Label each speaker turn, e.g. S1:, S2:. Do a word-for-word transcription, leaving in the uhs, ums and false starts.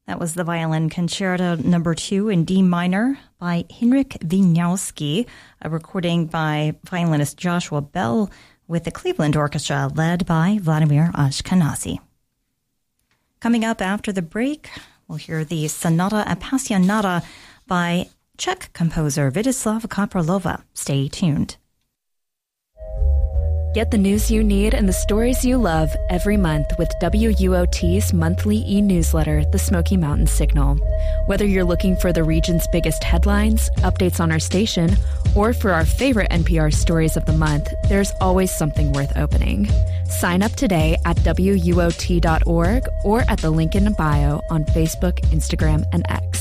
S1: That was the Violin Concerto Number two in D minor by Henryk Wieniawski, a recording by violinist Joshua Bell with the Cleveland Orchestra led by Vladimir Ashkenazy. Coming up after the break, we'll hear the Sonata Appassionata by Czech composer Vítislav Kapralova. Stay tuned.
S2: Get the news you need and the stories you love every month with W U O T's monthly e-newsletter, The Smoky Mountain Signal. Whether you're looking for the region's biggest headlines, updates on our station, or for our favorite N P R stories of the month, there's always something worth opening. Sign up today at W U O T dot org or at the link in bio on Facebook, Instagram, and X.